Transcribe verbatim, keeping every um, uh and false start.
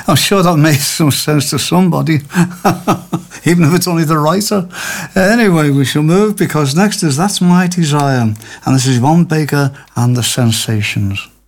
I'm sure that makes some sense to somebody, even if it's only the writer. Uh, anyway, we shall move, because next is That's My Desire, and this is Yvonne Baker and the Sensations.